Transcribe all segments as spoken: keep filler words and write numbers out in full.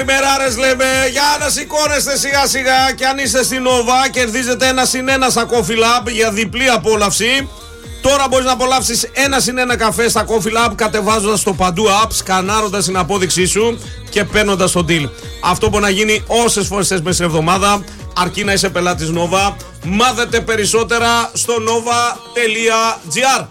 Μεράρες λέμε, για να σηκώνεστε σιγά σιγά και αν είστε στην Nova κερδίζετε ένα συν ένα στα Coffee Lab για διπλή απόλαυση. Τώρα μπορείς να απολαύσεις ένα συν ένα καφέ στα Coffee Lab κατεβάζοντας το παντού app, σκανάροντας την απόδειξή σου και παίρνοντας το deal. Αυτό μπορεί να γίνει όσες φορές θες μέσα στην εβδομάδα, αρκεί να είσαι πελάτης Nova. Μάθετε περισσότερα στο nova.gr.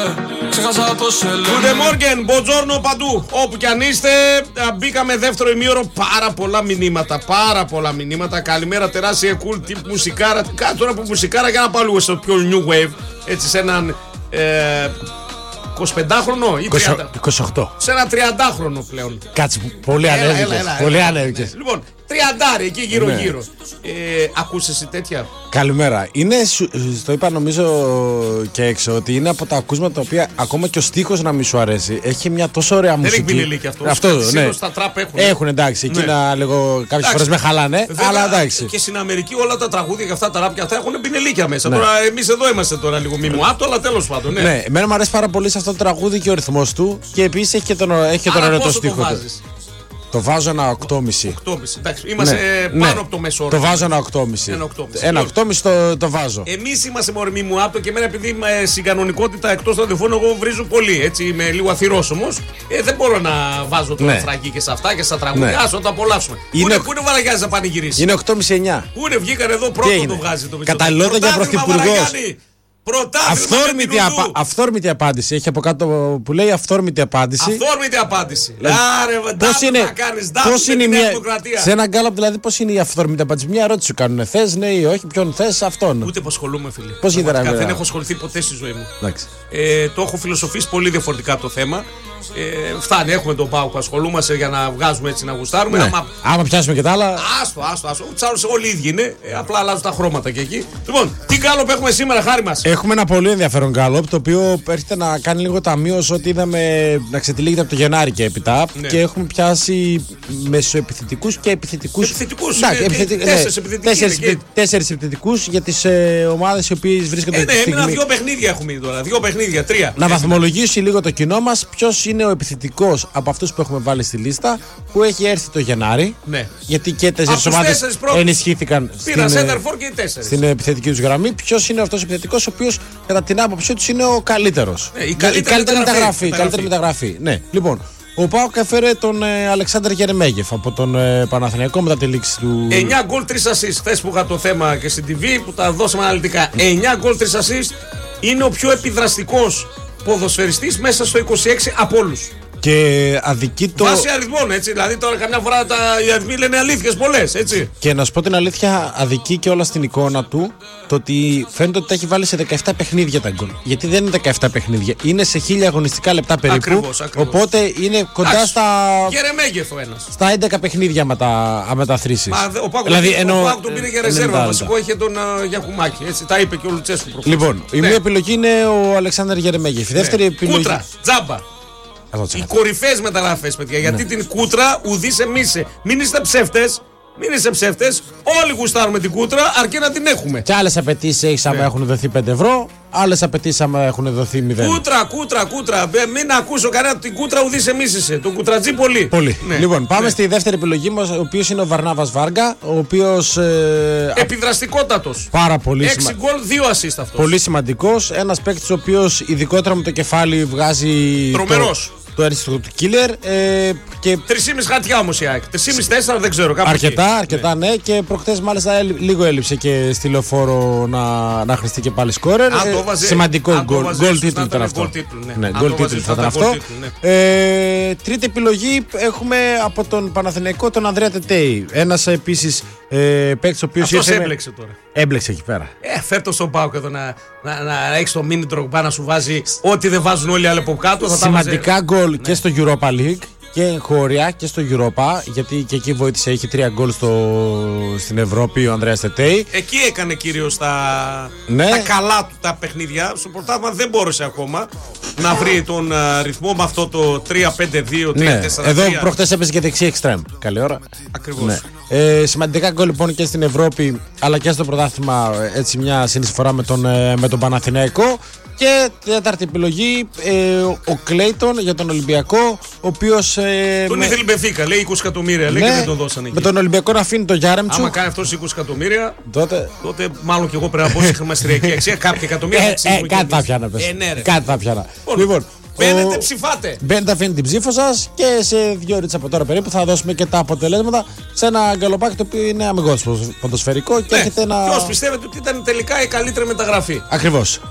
Good morning, buongiorno παντού. Όπου κι αν είστε, μπήκαμε δεύτερο ημίωρο. Πάρα πολλά μηνύματα. Πάρα πολλά μηνύματα. Καλημέρα, τεράστια cool τύπου μουσικάρα. Κάτω τώρα από μουσικάρα για να πάω στο πιο new wave. Έτσι σε έναν ε, εικοσιπεντάχρονο ή τριάντα. είκοσι οκτώ. Σε ένα τριαντάχρονο πλέον. Κάτσε, πολύ ανέβηκες. Πολύ ανέβηκες. Λοιπόν, τριαντάρι εκεί γύρω ναι. γύρω. Ε, ακούς εσύ τέτοια? Καλημέρα. Είναι, το είπα νομίζω και έξω, ότι είναι από τα ακούσματα τα οποία ακόμα και ο στίχος να μην σου αρέσει. Έχει μια τόσο ωραία δεν μουσική. Δεν έχει πινελίκι αυτό. Αυτό ναι. Στα τραπ έχουν. Έχουν εντάξει. Ναι. Εκείνα λίγο κάποιες φορές με χαλάνε. Βέβαια, αλλά εντάξει. Και στην Αμερική όλα τα τραγούδια και αυτά τα ράπια αυτά έχουν πινελίκια μέσα. Ναι. Τώρα εμείς εδώ είμαστε τώρα λίγο μη μου άπτω, αλλά τέλος πάντων. Ναι. ναι. Εμένα μου αρέσει πάρα πολύ σε αυτό το τραγούδι και ο ρυθμός του και επίσης έχει και τον, έχει και τον ωραίο το στίχο του. Το βάζω ένα οκτώ κόμμα πέντε. οκτώ κόμμα πέντε. Εντάξει, είμαστε ναι, πάνω ναι. από το μέσο όρο. Το βάζω ένα οκτώ κόμμα πέντε. Ένα οκτώ κόμμα πέντε, ένα οκτώ κόμμα πέντε το, το βάζω. Εμείς είμαστε μορμοί μου άπτω και εμένα επειδή είμαι στην κανονικότητα εκτός ραδιοφώνου, εγώ βρίζω πολύ. Έτσι είμαι λίγο αθυρός όμως. Ε, δεν μπορώ να βάζω το ναι. φραγκί και σε αυτά και στα τραγούδια. Ναι. Άσο να το απολαύσουμε. Είναι... Πού είναι ο Βαραγιάζης να πανηγυρίσει? Είναι οκτώ κόμμα εννιά. Πού είναι, βγήκαν εδώ πρώτο το βγάζει το Μητσοτάκη. Καταλληλότητα για πρωθυπουργός. Αυθόρμητη, απα... αυθόρμητη απάντηση. Έχει από κάτω που λέει αυθόρμητη απάντηση. Αυθόρμητη απάντηση. Άρε, πώς είναι, να κάνεις, πώς είναι μια... δημοκρατία. Σε έναν γκάλαπ δηλαδή πώς είναι η αυθόρμητη απάντηση? Μια ερώτηση σου κάνουν. Θες ναι ή όχι, ποιον θες, αυτόν. Ούτε που ασχολούμαι, φίλε. Πώς γίνεται να δεν έχω ασχοληθεί ποτέ στη ζωή μου. Ε, το έχω φιλοσοφήσει πολύ διαφορετικά το θέμα. Ε, φτάνει, έχουμε τον ΠΑΟΚ που ασχολούμαστε για να βγάζουμε έτσι να γουστάρουμε. Ναι. Άμα... Άμα πιάσουμε και τα άλλα. Άστο, άστο, άστο. Τσάρους όλοι οι ίδιοι είναι. Ε, απλά αλλάζουν τα χρώματα και εκεί. Λοιπόν, τι γκάλοπ έχουμε σήμερα, χάρη μας? Έχουμε ένα πολύ ενδιαφέρον γκάλοπ το οποίο έρχεται να κάνει λίγο ταμείο σε ό,τι είδαμε να ξετυλίγεται από το Γενάρη και έπειτα. Ναι. Και έχουμε πιάσει μεσοεπιθετικούς και επιθετικούς. Επιθετικούς. Ναι, ε, επιθετη... τέσσερις επιθετικούς. Τέσσερις επιθετικούς για τις ε, ομάδες οι οποίες βρίσκονται. Ε, ναι, έμεινα δύο παιχνίδια έχουμε τώρα. Δύο παιχνίδια, τρία. Να βαθμολογήσει λίγο το κοινό μας ποιος είναι ο επιθετικός από αυτούς που έχουμε βάλει στη λίστα που έχει έρθει το Γενάρη. Ναι. Γιατί και τέσσερις ομάδες ενισχύθηκαν στην, στην επιθετική τους γραμμή. Ποιος είναι αυτός ο επιθετικός ο οποίος κατά την άποψή τους είναι ο καλύτερος. Ναι, η καλύτερη, η καλύτερη μεταγραφή. μεταγραφή. Καλύτερη μεταγραφή. Ναι. Λοιπόν, ο ΠΑΟΚ έφερε τον ε, Αλεξάνδρ Γερεμέγεφ από τον ε, Παναθηναϊκό μετά τη λήξη του. εννιά γκολ, τρία assist. Χθες που είχα το θέμα και στην τι βι που τα δώσαμε αναλυτικά. εννιά γκολ, τρία assist. Είναι ο πιο επιδραστικός ποδοσφαιριστής μέσα στο είκοσι έξι από όλους. Και αδικεί το. Βάσει αριθμών, έτσι. Δηλαδή τώρα καμιά φορά τα, οι αριθμοί λένε αλήθειες πολλές, έτσι. Και να σου πω την αλήθεια, αδικεί και όλα στην εικόνα του το ότι φαίνεται ότι τα έχει βάλει σε δεκαεπτά παιχνίδια τα γκολ. Γιατί δεν είναι δεκαεπτά παιχνίδια, είναι σε χίλια αγωνιστικά λεπτά περίπου. Ακριβώς, ακριβώς. Οπότε είναι κοντά Άς, στα. Γερεμέγεφ ο ένας. Στα έντεκα παιχνίδια μεταθρήσεις. Ο Πάκου δηλαδή, ενώ... τον πήρε για ρεζέρβα. Βασικό είχε τον uh, Γιαχουμάκη. Έτσι, τα είπε και ο Λουτσέσκου προφανώς. Λοιπόν, η μία επιλογή είναι ο Αλεξάνδρ Γερεμέγεφ. Η δεύτερη επιλογή. Κούτρα, τζάμπα. Οι κορυφαίες μεταγραφές, παιδιά. Γιατί ναι. την Κούτρα ουδείς εμείς. Μην είστε ψεύτες. Μην είστε ψεύτες. Όλοι γουστάρουμε την Κούτρα, αρκεί να την έχουμε. Και άλλες απαιτήσεις έχεις άμα ναι. έχουν δοθεί πέντε ευρώ. Άλλες απαιτήσεις άμα έχουν δοθεί μηδέν. Κούτρα, κούτρα, κούτρα. Μην ακούσω κανένα την Κούτρα ουδείς εμείς είσαι. Τον Κουτρατζή πολύ. Πολύ. Ναι. Λοιπόν, πάμε ναι. στη δεύτερη επιλογή μας, ο οποίος είναι ο Βαρνάβας Βάργα. Ο οποίος. Ε, επιδραστικότατος. Πάρα πολύ σημαντικός. έξι γκολ, δύο assist αυτός. Πολύ σημαντικός. Ένας παίκτης ο οποίος ειδικότερα με το κεφάλι βγάζει. Τρομερός. Το έριστο του Killer. Ε, και... τρία κόμμα πέντε χατιά όμως η ΑΕΚ. τρία κόμμα πέντε τέσσερα δεν ξέρω. Αρκετά, εκεί. αρκετά ναι. ναι. Και προχτές μάλιστα λίγο έλειψε και στη Λεωφόρο να, να χρηστεί και πάλι σκόρερ. Αν το βάζε, σημαντικό γκολ. Γκολ τίτλ ήταν αυτό. Ναι, γκολ τίτλ θα ήταν αυτό. Ε, τρίτη επιλογή έχουμε από τον Παναθηναϊκό τον Ανδρέα Τετέι. Ένας επίσης ε, παίκτης ο οποίος. Αυτός έμπλεξε τώρα. Έμπλεξε εκεί πέρα. Ε, φέρτο στον ΠΑΟΚ εδώ να, να, να έχει το μίνι Ντρογκμπά να σου βάζει ό,τι δεν βάζουν όλοι οι άλλοι από κάτω. Θα σημαντικά γκολ ναι. και στο Europa League και εγχώρια και στο Europa. Γιατί και εκεί βοήθησε, είχε τρία γκολ στην Ευρώπη ο Ανδρέας Τετέι. Εκεί έκανε κυρίως τα, ναι. τα καλά του τα παιχνίδια. Στο πρωτάθλημα δεν μπόρεσε ακόμα να βρει τον uh, ρυθμό με αυτό το τρία πέντε δύο τρία τέσσερα τρία. Ναι. Εδώ προχτές έπαιζε και δεξί εξτρέμ. Καλή ώρα. Ακριβώς. Ναι. Ε, σημαντικά γκολ λοιπόν και στην Ευρώπη αλλά και στο πρωτάθλημα. Έτσι μια συνεισφορά με τον, με τον Παναθηναϊκό. Και τέταρτη επιλογή, ε, ο Κλέιτον για τον Ολυμπιακό, ο οποίος. Ε, τον με... ήθελε η Μπενφίκα, λέει είκοσι εκατομμύρια, λέει, ναι, και δεν τον δώσανε εκεί. Με τον Ολυμπιακό να αφήνει τον Γιάρεμτσουκ. Άμα κάνει αυτός είκοσι εκατομμύρια, τότε, τότε μάλλον και εγώ πρέπει να πω σε χρηματιστηριακή αξία κάποια εκατομμύρια. Ε, ε, κάτι θα πιάνα. Ε, ναι, κάτι θα πιάνα. Λοιπόν, μπαίνετε, ψηφάτε. Μπαίνετε, αφήνει την ψήφο σας και σε δύο ώρες από τώρα περίπου θα δώσουμε και τα αποτελέσματα σε ένα γκαλοπάκι το οποίο είναι αμυγός ποδοσφαιρικό. Και ναι. έχετε ένα. Ποιος πιστεύετε ότι ήταν τελικά η καλύτερη μεταγραφή? Ακριβώς.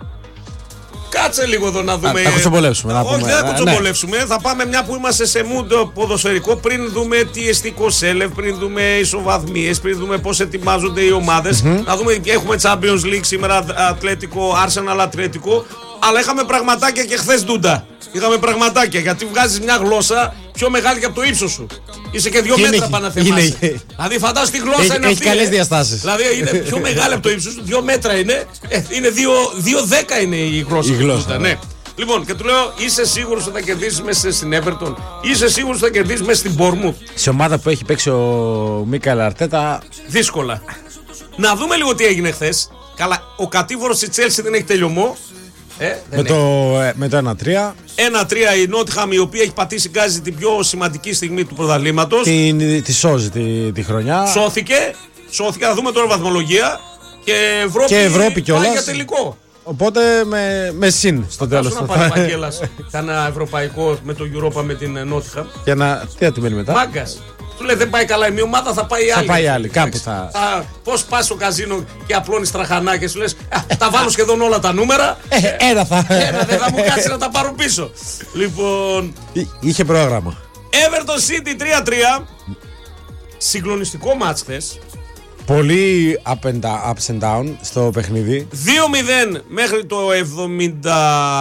Κάτσε λίγο εδώ να δούμε. Θα κουτσομπολεύσουμε. Όχι, δεν θα κουτσομπολεύσουμε. Ναι. Θα πάμε μια που είμαστε σε mood ποδοσφαιρικό. Πριν δούμε τι εστικό σέλευ, πριν δούμε ισοβαθμίες, πριν δούμε πώς ετοιμάζονται οι ομάδες. Mm-hmm. Να δούμε, έχουμε Champions League σήμερα, Ατλέτικο, Arsenal Ατλέτικο. Αλλά είχαμε πραγματάκια και χθες, Ντούντα. Είχαμε πραγματάκια γιατί βγάζεις μια γλώσσα πιο μεγάλη και από το ύψος σου. Είσαι και δύο μέτρα πάνω να θεμάσαι. Δηλαδή φαντάσου τι γλώσσα έχει, είναι έχει αυτή. Έχει καλές διαστάσεις. Δηλαδή είναι πιο μεγάλη από το ύψος σου, δύο μέτρα είναι. Ε, είναι δύο δέκα είναι η γλώσσα. Η γλώσσα, του, ναι. ναι. Λοιπόν, και του λέω, είσαι σίγουρος ότι θα κερδίσεις μέσα στην Everton, είσαι σίγουρος ότι θα κερδίσεις μέσα στην Bournemouth. Σε ομάδα που έχει παίξει ο Μίκαελ Αρτέτα. Δύσκολα. Να δούμε λίγο τι έγινε χθες. Καλά, ο κατήφορος της Chelsea δεν έχει τελειωμό. Ε, με, το, ε, με το ένα τρία. ένα τρία η Νότιχαμ, η οποία έχει πατήσει γκάζι την πιο σημαντική στιγμή του πρωταθλήματος. Τη, τη σώζει τη, τη χρονιά. Σώθηκε. Σώθηκε. Θα δούμε τώρα βαθμολογία. Και Ευρώπη, και Ευρώπη κιόλας. Πάει για τελικό. Οπότε με, με συν στο τέλος. Θα πάρει Βαγγέλας ένα ευρωπαϊκό με το Europa με την Νότιχαμ. Για να. Τι θα του μείνει μετά. Μάγκας. Του λέει δεν πάει καλά η μία ομάδα, θα πάει η άλλη. Θα πάει άλλη, κάπου θα. θα... Πώς πας στο καζίνο και απλώνεις τραχανά και σου λες τα βάλω σχεδόν όλα τα νούμερα. Ε, ένα θα. Ένα δεν θα μου κάτσει να τα πάρω πίσω. Λοιπόν. Είχε πρόγραμμα. Everton City τρία τρία. Συγκλονιστικό μάτς χθες. Πολύ up and down, ups and down στο παιχνίδι. δύο μηδέν μέχρι το εβδομήντα.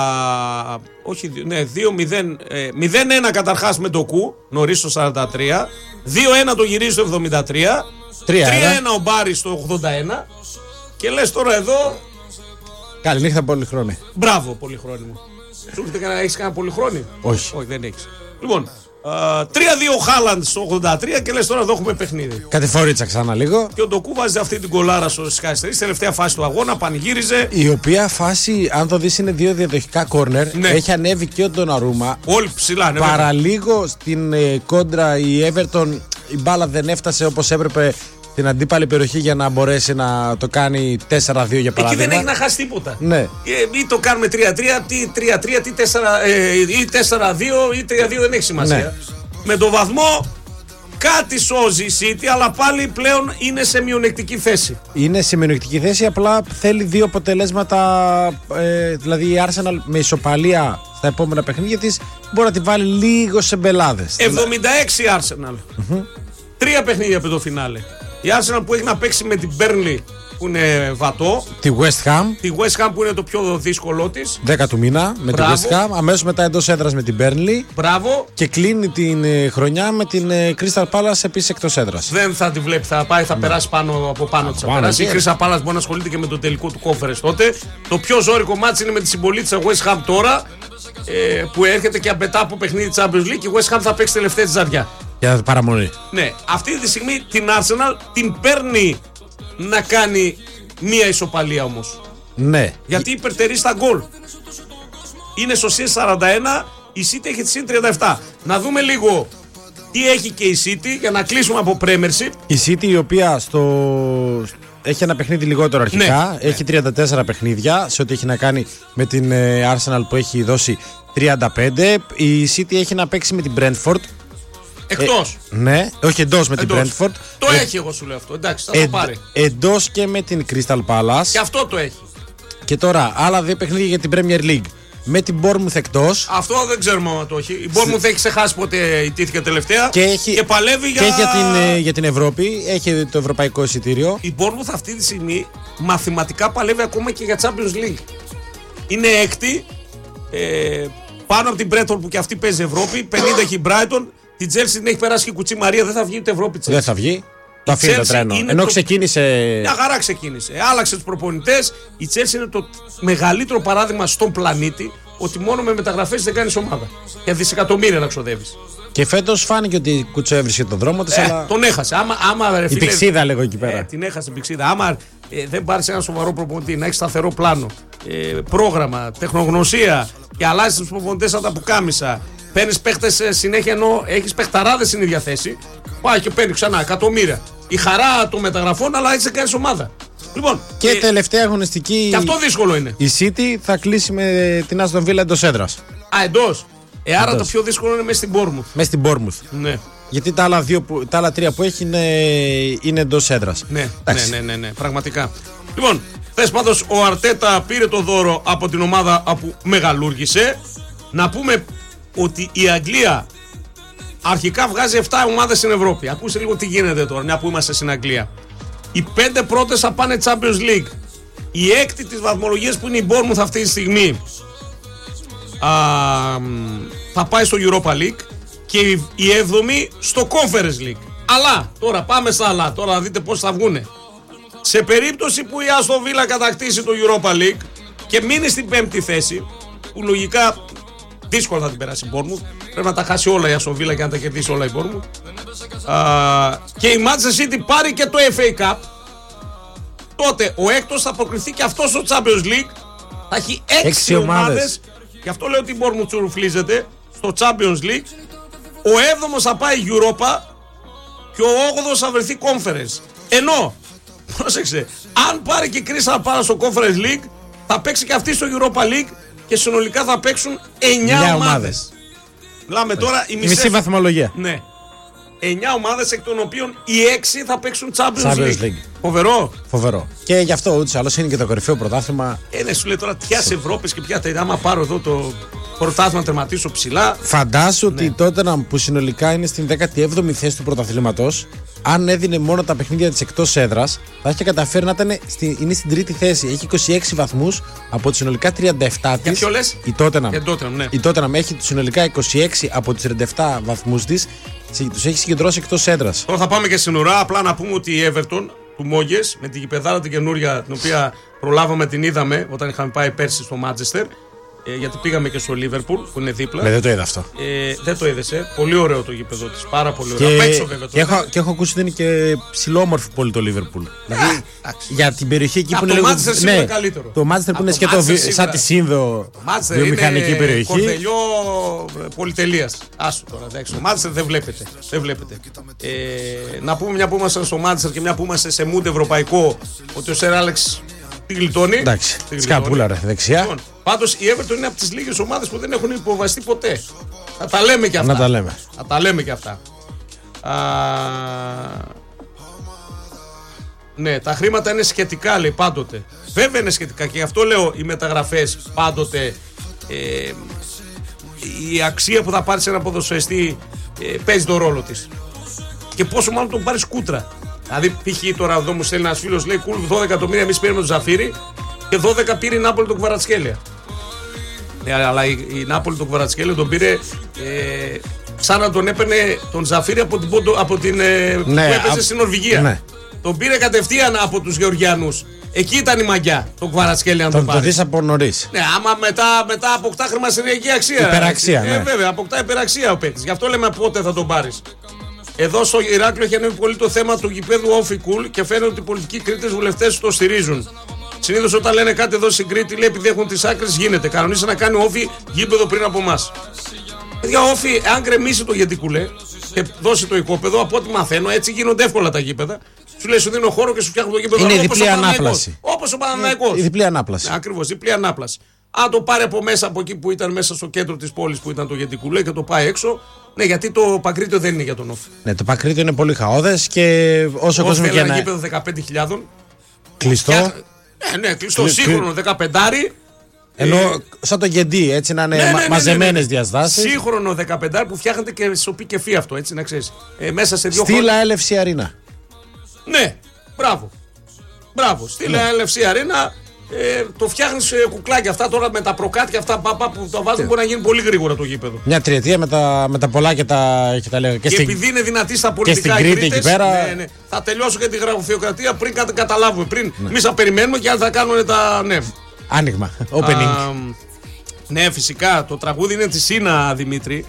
Όχι, ναι, δύο μηδέν. μηδέν ένα καταρχάς με το Κου, νωρίς στο σαράντα τρία. δύο ένα το γυρίζει στο εβδομήντα τρία. τρία ένα ο Μπάρις στο ογδόντα ένα. Και λες τώρα εδώ. Καληνύχτα πολυχρόνη. Μπράβο, πολυχρόνη μου. Σου έχεις κανένα πολυχρόνη? Όχι. Όχι, δεν έχεις. Λοιπόν. Uh, τρία δύο Χάλαντ στο ογδόντα τρία και λες τώρα εδώ έχουμε παιχνίδι. Κατηφορίτσα ξανά λίγο. Και ο Ντοκού βάζει αυτή την κολάρα στο Sky Street, τελευταία φάση του αγώνα, πανηγύριζε. Η οποία φάση, αν το δεις, είναι δύο διαδοχικά κόρνερ. Ναι. Έχει ανέβει και ο Ντοναρούμα. Όλοι ψηλά, ναι. Παραλίγο στην ε, κόντρα η Everton, η μπάλα δεν έφτασε όπως έπρεπε στην αντίπαλη περιοχή για να μπορέσει να το κάνει τέσσερα δύο για παράδειγμα. Εκεί δεν έχει να χάσει τίποτα. Ναι. Ε, ή το κάνουμε τρία τρία, τι τρία τρία, τι τέσσερα, ε, ή τέσσερα δύο ή τρία δύο, δεν έχει σημασία. Ναι. Με το βαθμό κάτι σώζει η City, αλλά πάλι πλέον είναι σε μειονεκτική θέση. Είναι σε μειονεκτική θέση, απλά θέλει δύο αποτελέσματα. Ε, δηλαδή η Arsenal με ισοπαλία στα επόμενα παιχνίδια της μπορεί να τη βάλει λίγο σε μπελάδες. εβδομήντα έξι Arsenal. Mm-hmm. Τρία παιχνίδια από το φινάλε. Η Arsenal που έχει να παίξει με την Burnley που είναι βατό. Τη West Ham. Τη West Ham που είναι το πιο δύσκολό της. δέκα του μήνα με Μπράβο. Τη West Ham. Αμέσως μετά εντός έδρας με την Burnley. Μπράβο. Και κλείνει την ε, χρονιά με την ε, Crystal Palace επίσης εκτός έδρας. Δεν θα τη βλέπει, θα πάει, θα ναι. περάσει πάνω από πάνω της. Η Crystal Palace μπορεί να ασχολείται και με το τελικό του conference τότε. Το πιο ζώρικο μάτς είναι με τη συμπολίτησα West Ham τώρα. Ε, που έρχεται και μετά από παιχνίδι Champions League και η West Ham θα παίξει τελευταία της ζαριά. Για παραμονή. Ναι, αυτή τη στιγμή την Arsenal την παίρνει να κάνει μία ισοπαλία όμως. Ναι. Γιατί υπερτερεί στα γκολ. Είναι στο συν σαράντα ένα, η City έχει τη συν τριάντα επτά. Να δούμε λίγο τι έχει και η City για να κλείσουμε από Premiership. Η City η οποία στο... έχει ένα παιχνίδι λιγότερο αρχικά. Ναι, έχει ναι. τριάντα τέσσερα παιχνίδια σε ό,τι έχει να κάνει με την Arsenal που έχει δώσει τριάντα πέντε. Η City έχει να παίξει με την Brentford. Εκτός. Ε, ναι, όχι εντός με εντός. την Brentford. Το ε, έχει, εγώ σου λέω αυτό. Εντάξει, θα το εν, πάρει. Εντός και με την Crystal Palace. Και αυτό το έχει. Και τώρα άλλα δύο παιχνίδια για την Premier League. Με την Bournemouth εκτός. Αυτό δεν ξέρουμε αν το έχει. Η Bournemouth έχει ξεχάσει πότε ιτήθηκε τελευταία. Και, έχει, και παλεύει για... και για, την, για την Ευρώπη. Έχει το ευρωπαϊκό εισιτήριο. Η Bournemouth αυτή τη στιγμή μαθηματικά παλεύει ακόμα και για Champions League. Είναι έκτη. Ε, πάνω από την Brentford που και αυτή παίζει Ευρώπη. πενήντα έχει η Brighton. Την Chelsea την έχει περάσει και η κουτσή Μαρία. Δεν θα βγει ούτε Ευρώπη. Δεν θα βγει. Το αφήνει το τρένο. Ενώ το... ξεκίνησε. Μια χαρά ξεκίνησε. Άλλαξε τους προπονητές. Η Chelsea είναι το μεγαλύτερο παράδειγμα στον πλανήτη ότι μόνο με μεταγραφές δεν κάνεις ομάδα. Για δισεκατομμύρια να ξοδεύεις. Και φέτος φάνηκε ότι Κουτσό έβρισκε τον δρόμο της, Ε, αλλά. τον έχασε. Άμα, άμα, ρε, Η φίλε, πηξίδα, λέγω εκεί πέρα. Ε, την έχασε την πηξίδα. Άμα ε, δεν πάρει ένα σοβαρό προπονητή, να έχει σταθερό πλάνο, ε, πρόγραμμα, τεχνογνωσία και αλλάζει του προπονητέ σαν τα πουκάμισα, παίρνει παίχτε συνέχεια ενώ έχει παιχταράδε στην ίδια θέση, πάει και παίρνει ξανά εκατομμύρια. Η χαρά των μεταγραφών, αλλά έτσι κάνει ομάδα. Λοιπόν, Και ε, τελευταία αγωνιστική. και αυτό δύσκολο είναι. Η City θα κλείσει με την Aston Villa εντός έδρας. Α, εντός. Ε, άρα Εντός. το πιο δύσκολο είναι μέσα στην Bournemouth. Μέσα στην Bournemouth. Ναι. Γιατί τα άλλα, δύο που, τα άλλα τρία που έχει είναι, είναι εντός έδρας. Ναι, ναι, Εντάξει. ναι, ναι, ναι, πραγματικά. Λοιπόν, χθες πάντως ο Αρτέτα πήρε το δώρο από την ομάδα που μεγαλούργησε. Να πούμε ότι η Αγγλία αρχικά βγάζει επτά ομάδες στην Ευρώπη. Ακούστε λίγο τι γίνεται τώρα, μια που είμαστε στην Αγγλία. Οι πέντε πρώτες θα πάνε Champions League. Η έκτη της βαθμολογίας που είναι η Bournemouth αυτή τη στιγμή α, θα πάει στο Europa League και η, η έβδομη στο Conference League. Αλλά, τώρα πάμε στα άλλα, τώρα να δείτε πώς θα βγούνε. Σε περίπτωση που η Aston Villa κατακτήσει το Europa League και μείνει στην πέμπτη θέση, που λογικά δύσκολα θα την περάσει η Bournemouth, πρέπει να τα χάσει όλα η Aston Villa και να τα κερδίσει όλα η Bournemouth, α, και η Manchester City πάρει και το εφ έι Cup, τότε ο έκτος θα προκριθεί και αυτό στο Champions League. Θα έχει έξι ομάδες. Γι' αυτό λέω ότι η Bournemouth τσουρουφλίζεται στο Champions League. Ο έβδομος θα πάει Europa και ο όγδοος θα βρεθεί Conference. Ενώ, πρόσεξε, αν πάρει και κρίση να πάρει στο Conference League, θα παίξει και αυτή στο Europa League και συνολικά θα παίξουν εννιά ομάδες. Μιλάμε τώρα η Η μισή βαθμολογία. Ναι. εννιά ομάδες, εκ των οποίων οι έξι θα παίξουν Champions, Champions League. League. Φοβερό. Φοβερό. Και γι' αυτό ούτως ή άλλως είναι και το κορυφαίο πρωτάθλημα. Ε, ναι, σου λέει τώρα ποια Ευρώπης και ποια τελειά. Άμα πάρω εδώ το πρωτάθλημα, τερματίσω ψηλά. Φαντάσου Ναι. ότι τότε που συνολικά είναι στην δέκατη έβδομη θέση του πρωταθλήματος, αν έδινε μόνο τα παιχνίδια της εκτός έδρας, θα είχε καταφέρει να ήταν στη, είναι στην τρίτη θέση. Έχει είκοσι έξι βαθμούς από τις συνολικά τριάντα επτά της. Για ποιο λες? Η Tottenham. Για Tottenham, ναι. Η Tottenham έχει συνολικά είκοσι έξι από τις τριάντα επτά βαθμούς της. Τους έχει συγκεντρώσει εκτός έδρας. Τώρα θα πάμε και στην ουρά. Απλά να πούμε ότι η Everton του Μόγες με την γηπεδάρα την καινούρια, την οποία προλάβαμε, την είδαμε όταν είχαμε πάει πέρσι στο Μάντσεστερ. Ε, γιατί πήγαμε και στο Λίβερπουλ που είναι δίπλα. Ναι, δεν το είδα αυτό. Ε, δεν το είδεσαι. Πολύ ωραίο το γήπεδο της. Πάρα πολύ ωραίο. Και, Απ' έξω, βέβαια, και, έχω, και έχω ακούσει ότι είναι και ψηλόμορφη πόλη το Λίβερπουλ. Δηλαδή για την περιοχή εκεί Από που είναι το λίγο. Manchester σίγουρα είναι καλύτερο. Το Manchester που Από είναι το σκέτο Manchester βι- σίγουρα. σαν τη Σύνδο Μάντσεστερ βιομηχανική είναι περιοχή. κορδελιό πολυτελείας. Άσου τώρα, εντάξει. Το Μάντσεστερ δεν βλέπετε. Δεν βλέπετε. Ε, να πούμε μια που είμαστε στο Μάντσεστερ και μια που είμαστε σε mood ευρωπαϊκό, ότι ο Σερ Άλεξ τη γλιτώνει. Εντάξει, Τη γλιτώνει. σκαπούλα ρε δεξιά. Λοιπόν, πάντως η Everton είναι από τις λίγες ομάδες που δεν έχουν υποβαστεί ποτέ. Θα τα λέμε και αυτά. Να τα λέμε. Θα τα λέμε και αυτά. Α, ναι, τα χρήματα είναι σχετικά, λέει, πάντοτε. Βέβαια είναι σχετικά και γι' αυτό λέω οι μεταγραφές πάντοτε. Ε, η αξία που θα πάρει σε ένα ποδοσφαιριστή ε, παίζει τον ρόλο της. Και πόσο μάλλον τον πάρει κούτρα. Δηλαδή, π.χ. τώρα εδώ μου στέλνει ένα φίλο, λέει: Κούλ, δώδεκα εκατομμύρια εμείς πήραμε τον Ζαφίρι και δώδεκα πήρε η Νάπολη τον Κβαρατσχέλια. Ναι, αλλά η, η Νάπολη τον Κβαρατσχέλια τον πήρε ε, σαν να τον έπαιρνε τον Ζαφίρι από την, Ποντο, από την ε, Ναι, που έπαιζε α, στην Νορβηγία. ναι. Τον πήρε κατευθείαν από τους Γεωργιανούς. Εκεί ήταν η μαγιά, τον Κβαρατσχέλια να τον, Τον το πάρει. δεις από νωρίς. Ναι, άμα μετά, μετά αποκτά χρηματιστηριακή αξία. Υπεραξία, ε, ναι. βέβαια, αποκτά υπεραξία ο παίκτης. Γι' αυτό λέμε πότε θα τον πάρεις. Εδώ στο Ηράκλειο έχει ανέβει πολύ το θέμα του γηπέδου Όφι Κουλ και φαίνεται ότι οι πολιτικοί Κρήτες βουλευτές το στηρίζουν. Συνήθως όταν λένε κάτι εδώ στην Κρήτη, λέει επειδή έχουν τις άκρες, γίνεται. Κανονίσε να κάνει Όφι γήπεδο πριν από εμάς. Παιδιά, Όφι, αν γκρεμίσει το Γεντικουλέ και δώσει το οικόπεδο, από ό,τι μαθαίνω, έτσι γίνονται εύκολα τα γήπεδα. Σου λέει, σου δίνω χώρο και σου φτιάχνω το γήπεδο. Είναι όπως διπλή ο Παναθηναϊκός. ανάπλαση. Όπως ο Παναθηναϊκός. Η διπλή ανάπλαση. Ακριβώς, διπλή ανάπλαση. Αν το πάρει από μέσα, από εκεί που ήταν μέσα στο κέντρο της πόλης που ήταν το Γεντικουλέ και το πάει έξω. Ναι, γιατί το Παγκρίτιο δεν είναι για τον Όφι. Ναι, το Πακρίτιο είναι πολύ χαόδες και όσο κόσμο Θέλει και ένα να. γήπεδο δεκαπέντε χιλιάδες. Κλειστό. Ναι, ναι, κλειστό, Κλει- σύγχρονο, δεκαπεντάρι. Ενώ Ε, σαν το Γεντή, έτσι να είναι ναι, ναι, μα- ναι, ναι, μαζεμένες ναι. διαστάσεις. Σύγχρονο δεκαπεντάρι που φτιάχνεται και σοπή και φύ αυτό, έτσι να ξέρεις. Ε, μέσα σε δύο Στήλα χρόνια. Ελ Εφ Σι Αρίνα. Ναι, μπράβο. Μπράβο. Στείλε Ελ Εφ Σι Αρίνα. Ε, το φτιάχνει σε κουκλάκια αυτά τώρα με τα προκάτια αυτά πάπα, που το βάζουν μπορεί να γίνει πολύ γρήγορα το γήπεδο. Μια τριετία με τα, με τα πολλά και τα, και τα λέγα. Και, Και, στην- επειδή είναι δυνατή στα πολιτικά στην οι Κρήτη Κρήτες, εκεί πέρα- ναι, ναι, θα τελειώσω και τη γραφειοκρατία πριν κατα- καταλάβουμε. Πριν εμεί θα περιμένουμε και άλλοι θα κάνουν τα. Ναι. Άνοιγμα. Opening. Α, ναι, φυσικά το τραγούδι είναι τη Σίνα, Δημήτρη.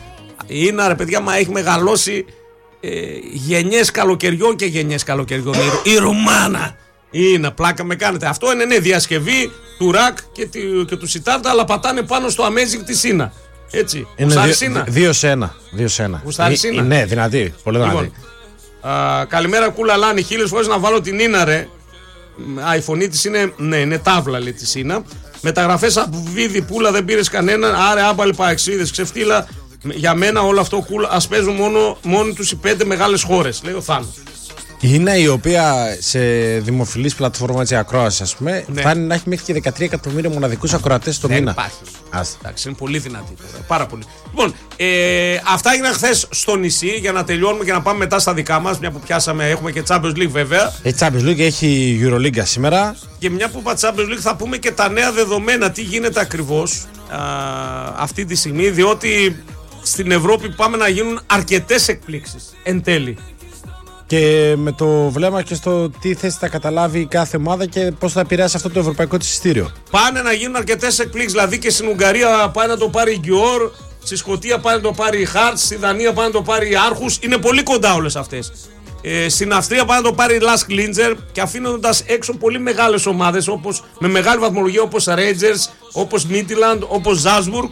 Η Ίνα, ρε παιδιά, μα έχει μεγαλώσει ε, γενιές καλοκαιριών και γενιές καλοκαιριών. Η, η Ρουμάνα. Η Ίνα, πλάκα με κάνετε. Αυτό είναι ναι, διασκευή του Ρακ και, και του Σιτάρτα, αλλά πατάνε πάνω στο Amazing της Ίνα. Έτσι. Γουστάρεις Ίνα. Δύο σε ένα. Δύο σε ένα. Γουστάρεις Ίνα. Ναι, δυνατή. Πολύ δυνατή. Λοιπόν, α, καλημέρα, Κούλα Λάνη. Χίλιες φορές να βάλω την Ίνα, ρε. Α, η φωνή της είναι, ναι, είναι τάβλα, λέει, της Ίνα. Μεταγραφές από Βίδη, Πούλα, δεν πήρες κανέναν. Άρε, άμπαλοι παεξίδες, ξεφτύλα. Για μένα όλο αυτό Κούλα, ας παίζουν μόνο, μόνοι τους οι πέντε μεγάλες χώρες, λέει ο Θάνος. Είναι η οποία σε δημοφιλής πλατφόρμα της ακρόασης, ας πούμε, ναι. φτάνει να έχει μέχρι και δεκατρία εκατομμύρια μοναδικούς ακροατές το μήνα. Υπάρχει. Εντάξει, είναι πολύ δυνατή τώρα. Πάρα πολύ. Λοιπόν, ε, αυτά έγιναν χθες στο νησί για να τελειώνουμε και να πάμε μετά στα δικά μας. Μια που πιάσαμε, έχουμε και Champions League βέβαια. Έχει Champions League, έχει Euroliga σήμερα. Και μια που είπα Champions League, θα πούμε και τα νέα δεδομένα. Τι γίνεται ακριβώς α, αυτή τη στιγμή, διότι στην Ευρώπη πάμε να γίνουν αρκετές εκπλήξεις εν τέλει. Και με το βλέμμα και στο τι θέση θα καταλάβει κάθε ομάδα και πώς θα επηρεάσει αυτό το ευρωπαϊκό της εισιτήριο. Πάνε να γίνουν αρκετές εκπλήξεις. Δηλαδή και στην Ουγγαρία πάει να το πάρει η Γκιόρ, στη Σκωτία πάει να το πάρει η Χάρτς, στη Δανία πάει να το πάρει η Άρχους. Είναι πολύ κοντά όλες αυτές. Ε, στην Αυστρία πάει να το πάρει η Λάσκ Λίντζερ και αφήνοντας έξω πολύ μεγάλες ομάδες όπως, με μεγάλη βαθμολογία όπως Rangers, όπως Midtjylland, όπως Ζάλτσμπουργκ.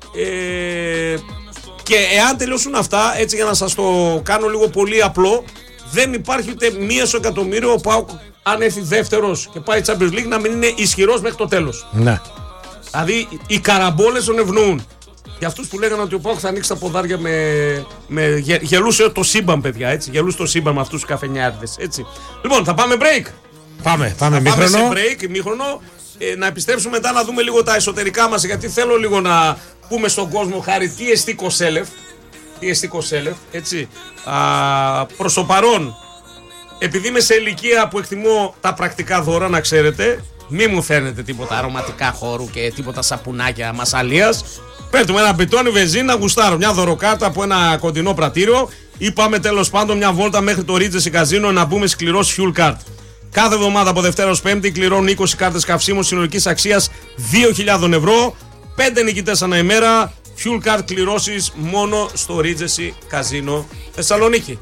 Ε, και εάν τελειώσουν αυτά, έτσι για να σας το κάνω λίγο πολύ απλό, δεν υπάρχει ούτε μία στο εκατομμύριο ο ΠΑΟΚ, αν έρθει δεύτερος και πάει Champions League, να μην είναι ισχυρός μέχρι το τέλος. Ναι. Δηλαδή οι καραμπόλες τον ευνοούν. Για αυτούς που λέγανε ότι ο ΠΑΟΚ θα ανοίξει τα ποδάρια με. με γε, γελούσε το σύμπαν, παιδιά. Έτσι. Γελούσε το σύμπαν με αυτούς τους καφενιάριδες. Έτσι. Λοιπόν, θα πάμε break. Πάμε, πάμε, θα πάμε σε break, μήχρονο. Ε, να επιστρέψουμε μετά να δούμε λίγο τα εσωτερικά μας, γιατί θέλω λίγο να πούμε στον κόσμο, χάρη, τι εστί Κοσέλεφ. Τι εστί Κοσέλεφ, έτσι. Α, προς το παρόν, επειδή είμαι σε ηλικία που εκτιμώ τα πρακτικά δώρα, να ξέρετε, μη μου φέρνετε τίποτα αρωματικά χώρου και τίποτα σαπουνάκια μασαλίας. Πέφτουμε ένα μπιτόνι βενζίνα, γουστάρω μια δωροκάρτα από ένα κοντινό πρατήριο ή πάμε τέλος πάντων μια βόλτα μέχρι το Regency Casino να μπούμε σκληρός fuel card. Κάθε εβδομάδα από Δευτέρα ως Πέμπτη κληρώνουν είκοσι κάρτες καυσίμων συνολικής αξίας δύο χιλιάδες ευρώ. πέντε νικητές ανά ημέρα. Fuel card κληρώσεις μόνο στο Regency Casino Θεσσαλονίκη.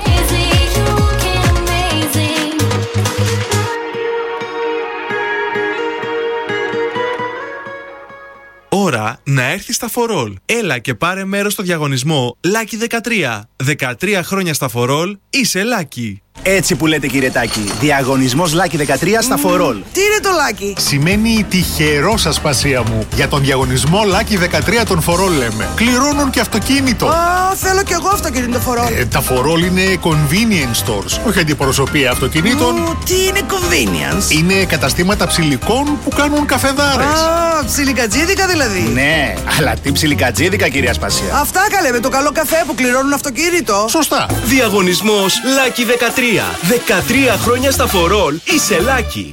Ώρα να έρθει στα φορόλ. Έλα και πάρε μέρος στο διαγωνισμό Lucky δεκατρία. δεκατρία χρόνια στα φορόλ, είσαι Lucky. Έτσι που λέτε, κύριε Τάκη. Διαγωνισμός Lucky δεκατρία στα φορόλ. Τι είναι το Lucky? Σημαίνει τυχερό, Ασπασία μου. Για τον διαγωνισμό Lucky δεκατρία των φορόλ λέμε. Κληρώνουν και αυτοκίνητο. Α, θέλω κι εγώ αυτοκίνητο φορόλ. Ε, τα φορόλ είναι convenience stores, όχι αντιπροσωπεία αυτοκινήτων. Ου, τι είναι convenience? Είναι καταστήματα ψηλικών που κάνουν καφεδάρες. Α, ψιλικατζίδικα δηλαδή. Ναι, αλλά τι ψιλικατζίδικα, κυρία Ασπασία. Αυτά καλέ, με το καλό καφέ που κληρώνουν αυτοκίνητο. Σωστά. Διαγωνισμός Lucky δεκατρία. δεκατρία χρόνια στα φορόλ, είσαι Lucky.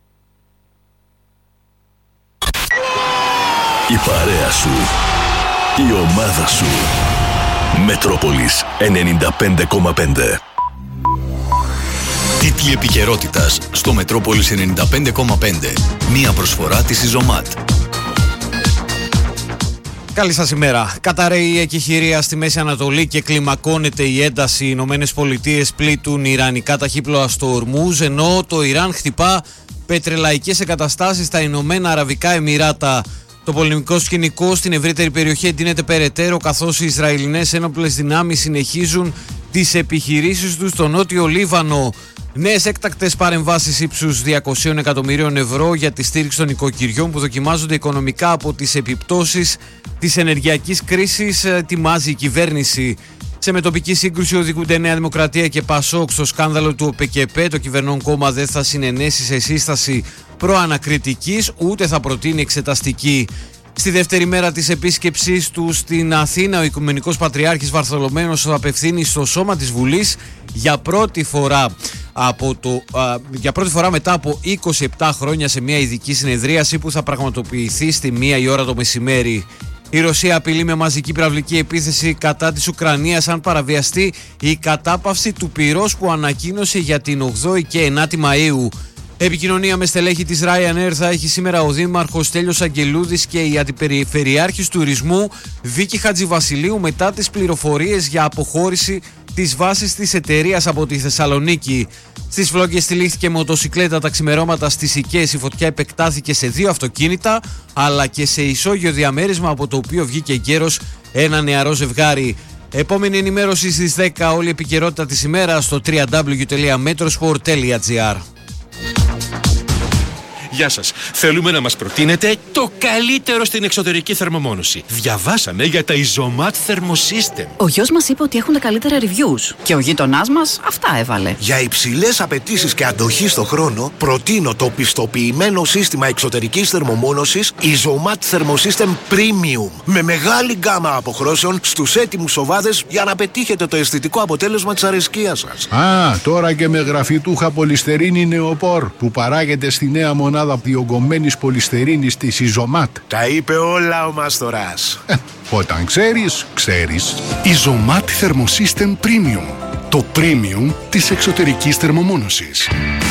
Η παρέα σου, η ομάδα σου. Μετρόπολης ενενήντα πέντε κόμμα πέντε. Τίτλοι επικαιρότητας στο Μετρόπολης ενενήντα πέντε κόμμα πέντε. Μία προσφορά της Ιζωμάτ. Καλή σας ημέρα. Καταραίει η εκεχηρία στη Μέση Ανατολή και κλιμακώνεται η ένταση. Οι Ηνωμένες Πολιτείες πλήττουν ιρανικά ταχύπλοα στο Ορμούζ, ενώ το Ιράν χτυπά πετρελαϊκές εγκαταστάσεις στα Ηνωμένα Αραβικά Εμιράτα. Το πολεμικό σκηνικό στην ευρύτερη περιοχή εντείνεται περαιτέρω, καθώς οι Ισραηλινές ένοπλες δυνάμεις συνεχίζουν τις επιχειρήσεις τους στο νότιο Λίβανο. Νέες έκτακτες παρεμβάσεις ύψους διακοσίων εκατομμυρίων ευρώ για τη στήριξη των οικοκυριών που δοκιμάζονται οικονομικά από τις επιπτώσεις της ενεργειακής κρίσης ετοιμάζει η κυβέρνηση. Σε μετοπική σύγκρουση οδηγούνται Νέα Δημοκρατία και Πασόκ στο σκάνδαλο του ΟΠΕΚΕΠΕ. Το κυβερνών κόμμα δεν θα συνενέσει σε σύσταση προανακριτικής, ούτε θα προτείνει εξεταστική. Στη δεύτερη μέρα της επίσκεψής του στην Αθήνα, ο Οικουμενικός Πατριάρχης Βαρθολομαίος θα απευθύνει στο σώμα της Βουλής για πρώτη φορά, από το, α, για πρώτη φορά μετά από είκοσι επτά χρόνια σε μια ειδική συνεδρίαση που θα πραγματοποιηθεί στη μία η ώρα το μεσημέρι. Η Ρωσία απειλεί με μαζική πυραυλική επίθεση κατά της Ουκρανίας αν παραβιαστεί η κατάπαυση του πυρός που ανακοίνωσε για την ογδόη και ενάτη Μαΐου. Επικοινωνία με στελέχη της Ryanair θα έχει σήμερα ο Δήμαρχος Στέλιος Αγγελούδης και η Αντιπεριφερειάρχης Τουρισμού Βίκη Χατζηβασιλείου μετά τις πληροφορίες για αποχώρηση της βάσης της εταιρείας από τη Θεσσαλονίκη. Στις Φλόγκες στηλήχθηκε μοτοσικλέτα τα ξημερώματα στις Οικαίες. Η φωτιά επεκτάθηκε σε δύο αυτοκίνητα αλλά και σε ισόγειο διαμέρισμα από το οποίο βγήκε γέρος ένα νεαρό ζευγάρι. Επόμενη ενημέρωση στις δέκα. Όλη η επικαιρότητα της ημέρας στο double-u double-u double-u τελεία metrosport τελεία gr. Γεια σας. Θέλουμε να μας προτείνετε το καλύτερο στην εξωτερική θερμομόνωση. Διαβάσαμε για τα Isomat Thermosystem. Ο γιος μας είπε ότι έχουν τα καλύτερα reviews και ο γείτονάς μας αυτά έβαλε. Για υψηλές απαιτήσεις και αντοχή στο χρόνο, προτείνω το πιστοποιημένο σύστημα εξωτερικής θερμομόνωσης Isomat Thermosystem Premium. Με μεγάλη γκάμα αποχρώσεων στους έτοιμους σοβάδες για να πετύχετε το αισθητικό αποτέλεσμα της αρεσκίας σας. Α, τώρα και με γραφιτούχα πολυστερίνη νεοπόρ που παράγεται στη νέα μονάδα διογκωμένης πολυστερίνης της Isomat. Τα είπε όλα ο Μάστορας. Ε, όταν ξέρεις, ξέρεις. Isomat Thermosystem Premium. Το premium της εξωτερικής θερμομόνωσης.